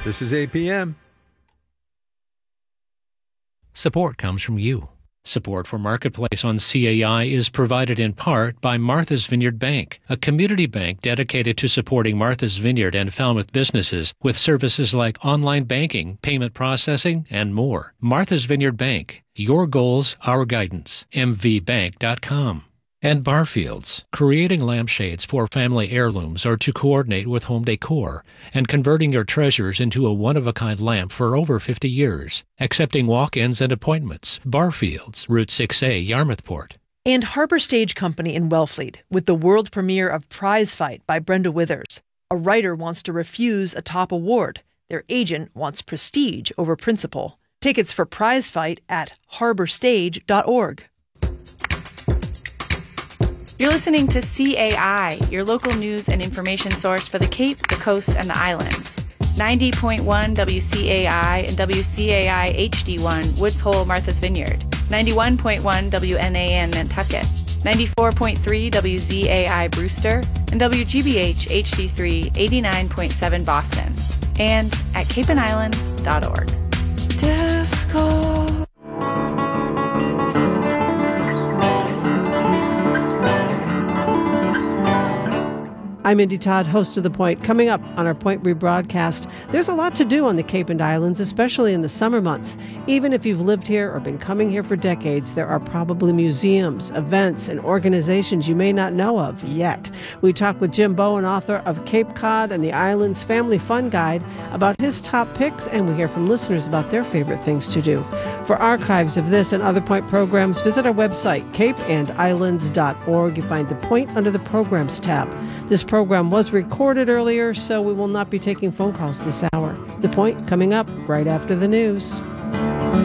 This is APM. Support comes from you. Support for Marketplace on CAI is provided in part by Martha's Vineyard Bank, a community bank dedicated to supporting Martha's Vineyard and Falmouth businesses with services like online banking, payment processing, and more. Martha's Vineyard Bank, your goals, our guidance. mvbank.com. And Barfields, creating lampshades for family heirlooms or to coordinate with home decor, and converting your treasures into a one-of-a-kind lamp for over 50 years, accepting walk-ins and appointments. Barfields, Route 6A, Yarmouthport. And Harbor Stage Company in Wellfleet, with the world premiere of Prize Fight by Brenda Withers. A writer wants to refuse a top award. Their agent wants prestige over principle. Tickets for Prize Fight at harborstage.org. You're listening to CAI, your local news and information source for the Cape, the Coast, and the Islands. 90.1 WCAI and WCAI HD1, Woods Hole, Martha's Vineyard. 91.1 WNAN, Nantucket. 94.3 WZAI, Brewster. And WGBH HD3, 89.7 Boston. And at capeandislands.org. Disco. I'm Indy Todd, host of The Point. Coming up on our Point rebroadcast, there's a lot to do on the Cape and Islands, especially in the summer months. Even if you've lived here or been coming here for decades, there are probably museums, events, and organizations you may not know of yet. We talk with Jim Bowen, author of Cape Cod and the Islands Family Fun Guide, about his top picks, and we hear from listeners about their favorite things to do. For archives of this and other Point programs, visit our website, capeandislands.org. You find The Point under the Programs tab. This program was recorded earlier, so we will not be taking phone calls this hour. The Point coming up right after the news.